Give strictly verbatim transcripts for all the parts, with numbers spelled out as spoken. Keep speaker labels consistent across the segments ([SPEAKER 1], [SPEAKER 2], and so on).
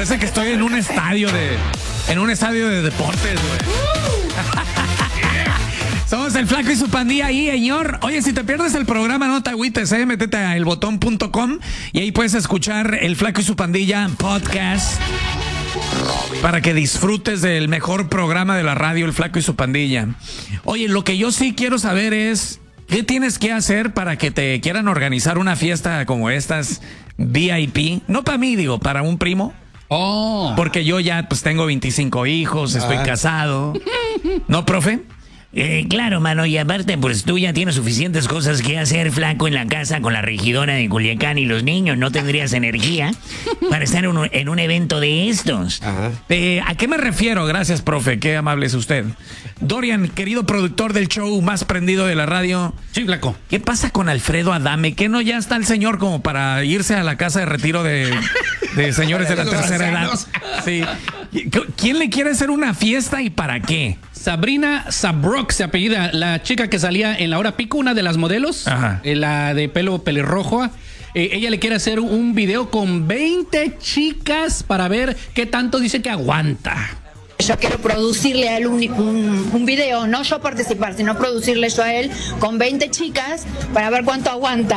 [SPEAKER 1] parece que estoy en un estadio de, en un estadio de deportes, güey. Somos el Flaco y su pandilla ahí, señor. Oye, si te pierdes el programa, no te agüites, eh, métete a el botón punto com y ahí puedes escuchar el Flaco y su pandilla podcast para que disfrutes del mejor programa de la radio, el Flaco y su pandilla. Oye, lo que yo sí quiero saber es, ¿qué tienes que hacer para que te quieran organizar una fiesta como estas V I P? No para mí, digo, para un primo.
[SPEAKER 2] Oh.
[SPEAKER 1] Porque yo ya pues tengo veinticinco hijos, estoy ah. casado. ¿No, profe?
[SPEAKER 3] Eh, claro, mano, y aparte, pues tú ya tienes suficientes cosas que hacer, Flaco, en la casa con la regidora de Culiacán y los niños. No tendrías energía para estar en un, en un evento de estos.
[SPEAKER 1] Ajá. Eh, ¿A qué me refiero? Gracias, profe, qué amable es usted. Dorian, querido productor del show más prendido de la radio.
[SPEAKER 2] Sí, Flaco.
[SPEAKER 1] ¿Qué pasa con Alfredo Adame? ¿Que no ya está el señor como para irse a la casa de retiro de, de señores de la tercera edad? Sí. ¿Quién le quiere hacer una fiesta y para qué?
[SPEAKER 2] Sabrina Sabrok se apellida, la chica que salía en La Hora Pico, una de las modelos, eh, la de pelo pelirrojo. Eh, ella le quiere hacer un video con veinte chicas para ver qué tanto dice que aguanta.
[SPEAKER 4] Yo quiero producirle a él un, un, un video, no yo participar, sino producirle yo a él con veinte chicas para ver cuánto aguanta.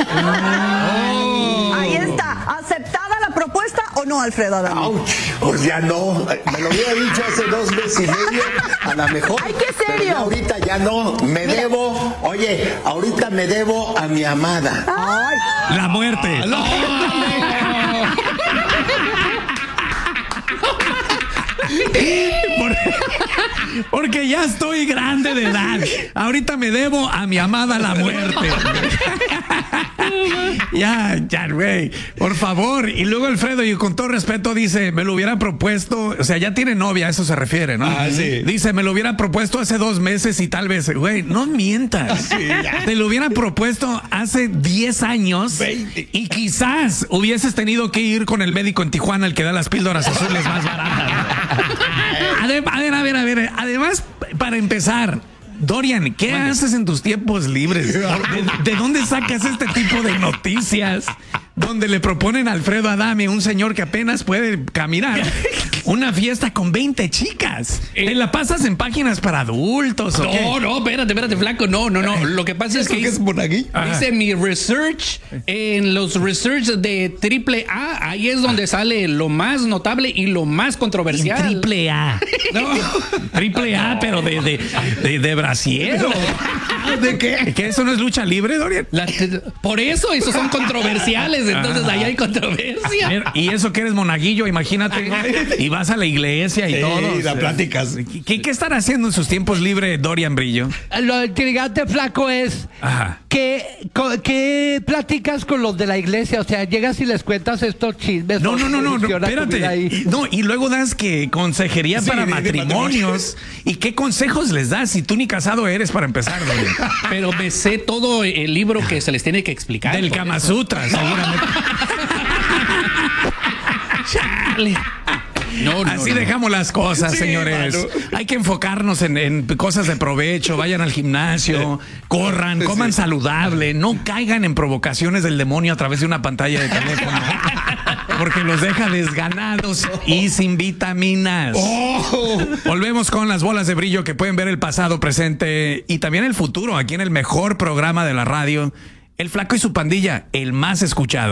[SPEAKER 5] Oh. Ahí está, ¿aceptada la propuesta o no, Alfredo Adame?
[SPEAKER 6] Ouch, pues ya no, me lo hubiera dicho hace dos meses y medio, a lo mejor.
[SPEAKER 5] ¡Ay, qué serio!
[SPEAKER 6] Pero ahorita ya no, me Mira. debo, oye, ahorita me debo a mi amada.
[SPEAKER 1] Ay. La muerte. No. Por, porque ya estoy grande de edad. Ahorita me debo a mi amada la muerte. Ya, ya, güey. Por favor. Y luego Alfredo, y con todo respeto, dice, me lo hubiera propuesto. O sea, ya tiene novia, a eso se refiere, ¿no?
[SPEAKER 2] Ah, sí.
[SPEAKER 1] Dice, me lo hubiera propuesto hace dos meses y tal vez, güey, no mientas. Sí, te lo hubiera propuesto hace diez años. veinte. Y quizás hubieses tenido que ir con el médico en Tijuana, el que da las píldoras azules más baratas. A ver, a ver, a ver, a ver. Además, para empezar, Dorian, ¿qué Mande. haces en tus tiempos libres? ¿De, ¿De dónde sacas este tipo de noticias donde le proponen a Alfredo Adame, un señor que apenas puede caminar, una fiesta con veinte chicas? Eh, ¿Te la pasas en páginas para adultos o
[SPEAKER 2] No,
[SPEAKER 1] qué?
[SPEAKER 2] no, espérate, espérate, Flaco. No, no, no. Lo que pasa es que
[SPEAKER 6] es monaguillo.
[SPEAKER 2] Hice mi research en los research de triple A. Ahí es donde sale lo más notable y lo más controversial.
[SPEAKER 1] En triple A. No. Triple A, pero de, de, de, de brasier.
[SPEAKER 2] ¿De qué?
[SPEAKER 1] ¿Que eso no es lucha libre, Dorian?
[SPEAKER 2] La, por eso, esos son controversiales. Entonces ahí hay controversia.
[SPEAKER 1] Y eso que eres monaguillo, imagínate. Y vas a la iglesia y
[SPEAKER 6] sí,
[SPEAKER 1] todo.
[SPEAKER 6] Y la pláticas.
[SPEAKER 1] ¿Qué, ¿Qué estará haciendo en sus tiempos libres, Dorian Brillo?
[SPEAKER 7] Lo intrigante, Flaco, es
[SPEAKER 1] Ajá.
[SPEAKER 7] que, que platicas con los de la iglesia. O sea, llegas y les cuentas estos chismes.
[SPEAKER 1] No, no, no, no, no espérate. No, y luego das que consejería sí, para de, matrimonios. De ¿Y qué consejos les das si tú ni casado eres para empezar, Dorian?
[SPEAKER 2] Pero me sé todo el libro que se les tiene que explicar.
[SPEAKER 1] Del Kama Sutra, seguramente. Chale. No, no, Así no. dejamos las cosas, sí, señores. Mano. Hay que enfocarnos en, en cosas de provecho. Vayan al gimnasio, corran, sí, coman sí. saludable. No caigan en provocaciones del demonio a través de una pantalla de teléfono. Porque los deja desganados y sin vitaminas. Oh. Volvemos con las bolas de brillo que pueden ver el pasado, presente y también el futuro aquí en el mejor programa de la radio, El Flaco y su pandilla, el más escuchado.